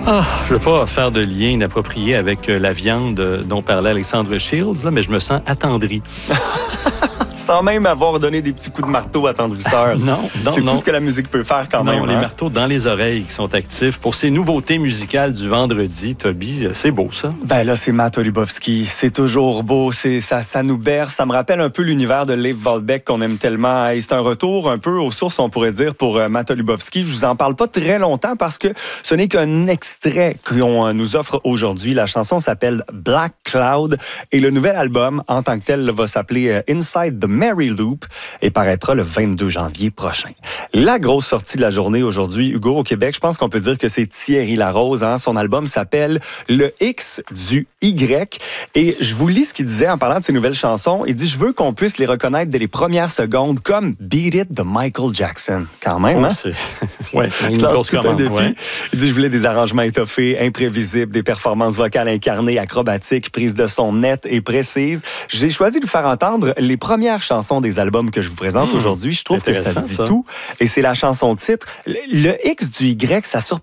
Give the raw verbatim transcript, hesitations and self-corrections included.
Ah, je ne veux pas faire de lien inapproprié avec la viande dont parlait Alexandre Shields, là, mais je me sens attendri. Sans même avoir donné des petits coups de marteau attendrisseurs. non, non, C'est fou non. ce que la musique peut faire quand non, même. les hein? marteaux dans les oreilles qui sont actifs. Pour ces nouveautés musicales du vendredi, Toby, c'est beau ça? Ben là, c'est Matt Olubowski. C'est toujours beau. C'est, ça, ça nous berce. Ça me rappelle un peu l'univers de Leif Volbeck qu'on aime tellement. Et c'est un retour un peu aux sources, on pourrait dire, pour euh, Matt Olubowski. Je vous en parle pas très longtemps parce que ce n'est qu'un extrait qu'on euh, nous offre aujourd'hui. La chanson s'appelle Black Cloud et le nouvel album, en tant que tel, va s'appeler euh, Inside the Mary Loop et paraîtra le vingt-deux janvier prochain. La grosse sortie de la journée aujourd'hui, Hugo, au Québec, je pense qu'on peut dire que c'est Thierry Larose. Hein? Son album s'appelle Le X du Y. Et je vous lis ce qu'il disait en parlant de ses nouvelles chansons. Il dit « Je veux qu'on puisse les reconnaître dès les premières secondes comme Beat It de Michael Jackson. » Quand même, oh, hein? C'est... Ouais, une C'est grosse tout un commande. défi. Ouais. Il dit « Je voulais des arrangements étoffés, imprévisibles, des performances vocales incarnées, acrobatiques, prises de son nettes et précises. J'ai choisi de vous faire entendre les premières chansons des albums que je vous présente mmh, aujourd'hui. Je trouve que ça dit ça. tout. Et c'est la chanson titre. Le X du Y, ça, sur,